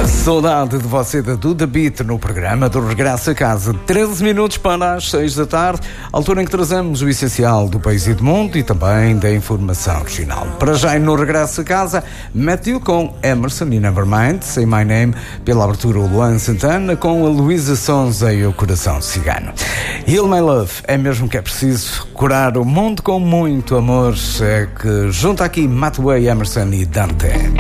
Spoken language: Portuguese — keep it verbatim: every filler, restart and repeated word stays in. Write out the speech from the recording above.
Saudade de você da Duda Beat no programa do Regresso a Casa. treze minutos para as seis da tarde, altura em que trazemos o essencial do país e do mundo e também da informação regional. Para já, no Regresso a Casa, Matthew com Emerson e Nevermind, Say My Name, pela abertura o Luan Santana, com a Luísa Sonza e o Coração Cigano. Heal My Love, é mesmo que é preciso curar o mundo com muito amor, é que junta aqui Matthew, Emerson e Dante.